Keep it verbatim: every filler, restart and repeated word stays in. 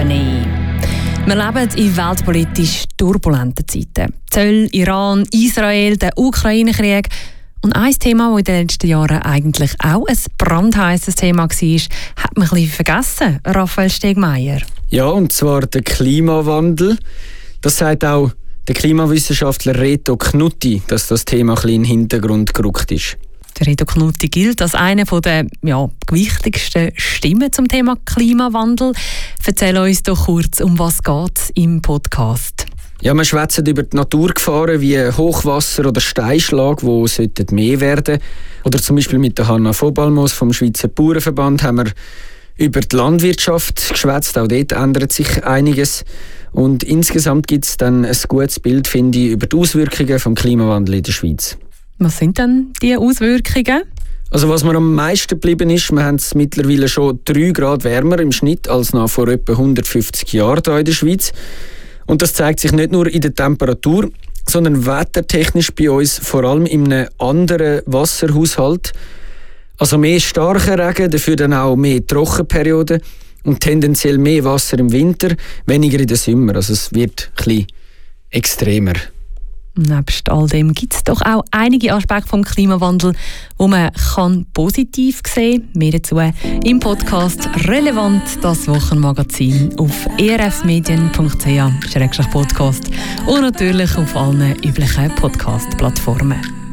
Schnee. Wir leben in weltpolitisch turbulenten Zeiten. Zöll, Iran, Israel, der Ukraine-Krieg. Und ein Thema, das in den letzten Jahren eigentlich auch ein brandheißes Thema war, hat man ein bisschen vergessen, Raphael Stegmeier. Ja, und zwar der Klimawandel. Das sagt auch der Klimawissenschaftler Reto Knutti, dass das Thema ein bisschen in den Hintergrund gerückt ist. Der Reto Knutti gilt als eine der ja, wichtigsten Stimmen zum Thema Klimawandel. Erzähl uns doch kurz, um was es im Podcast. Ja, wir schwätzen über die Naturgefahren wie Hochwasser oder Steinschlag, die mehr werden sollten. Oder zum Beispiel mit der Hanna Vobalmos vom Schweizer Bauernverband haben wir über die Landwirtschaft geschwätzt. Auch dort ändert sich einiges. Und insgesamt gibt es dann ein gutes Bild, finde ich, über die Auswirkungen des Klimawandels in der Schweiz. Was sind denn diese Auswirkungen? Also was mir am meisten geblieben ist, wir haben es mittlerweile schon drei Grad wärmer im Schnitt als noch vor etwa hundertfünfzig Jahren hier in der Schweiz. Und das zeigt sich nicht nur in der Temperatur, sondern wettertechnisch bei uns vor allem in einem anderen Wasserhaushalt. Also mehr starker Regen, dafür dann auch mehr Trockenperioden und tendenziell mehr Wasser im Winter, weniger in den Sommer. Also es wird ein bisschen extremer. Nebst all dem gibt es doch auch einige Aspekte vom Klimawandel, wo man kann positiv sehen kann. Mehr dazu im Podcast «Relevant», das Wochenmagazin auf e r f medien punkt c h slash podcast und natürlich auf allen üblichen Podcast-Plattformen.